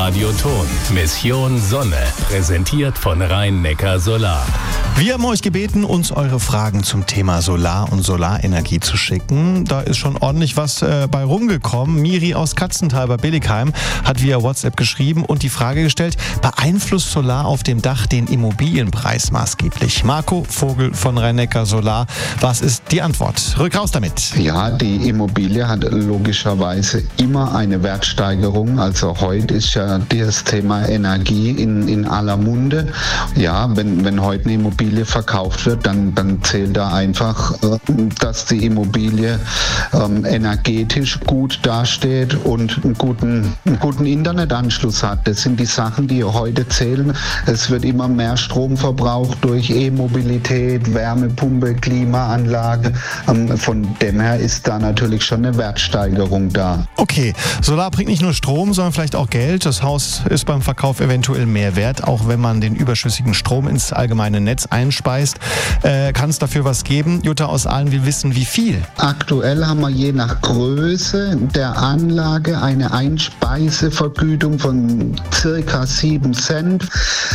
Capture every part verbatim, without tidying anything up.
Radioton. Mission Sonne. Präsentiert von Rhein-Neckar Solar. Wir haben euch gebeten, uns eure Fragen zum Thema Solar und Solarenergie zu schicken. Da ist schon ordentlich was äh, bei rumgekommen. Miri aus Katzenthal bei Billigheim hat via WhatsApp geschrieben und die Frage gestellt, beeinflusst Solar auf dem Dach den Immobilienpreis maßgeblich? Marco Vogel von Rhein-Neckar Solar, was ist die Antwort? Rück raus damit. Ja, die Immobilie hat logischerweise immer eine Wertsteigerung. Also heute ist ja das Thema Energie in, in aller Munde. Ja, wenn, wenn heute eine Immobilie verkauft wird, dann, dann zählt da einfach, dass die Immobilie ähm, energetisch gut dasteht und einen guten, einen guten Internetanschluss hat. Das sind die Sachen, die heute zählen. Es wird immer mehr Strom verbraucht durch E-Mobilität, Wärmepumpe, Klimaanlage. Ähm, von dem her ist da natürlich schon eine Wertsteigerung da. Okay, Solar bringt nicht nur Strom, sondern vielleicht auch Geld. Das Haus ist beim Verkauf eventuell mehr wert, auch wenn man den überschüssigen Strom ins allgemeine Netz einspeist. Äh, kann es dafür was geben? Jutta aus Aalen will wissen, wie viel? Aktuell haben wir je nach Größe der Anlage eine Einspeisevergütung von circa sieben Cent.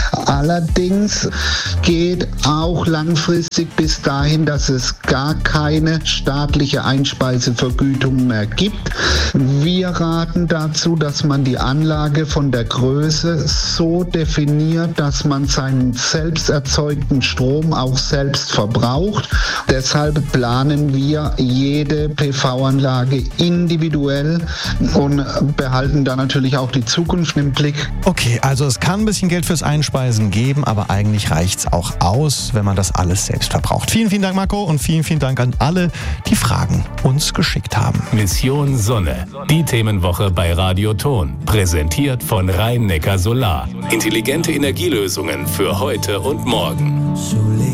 Allerdings geht auch langfristig bis dahin, dass es gar keine staatliche Einspeisevergütung mehr gibt. Wir raten dazu, dass man die Anlage von der Größe so definiert, dass man seinen selbst erzeugten Strom auch selbst verbraucht. Deshalb planen wir jede P V-Anlage individuell und behalten da natürlich auch die Zukunft im Blick. Okay, also es kann ein bisschen Geld fürs Einspeisen geben, aber eigentlich reicht es auch aus, wenn man das alles selbst verbraucht. Vielen, vielen Dank, Marco, und vielen, vielen Dank an alle, die Fragen uns geschickt haben. Mission Sonne. Die Themenwoche bei Radioton. Präsentiert von Rhein-Neckar Solar. Intelligente Energielösungen für heute und morgen.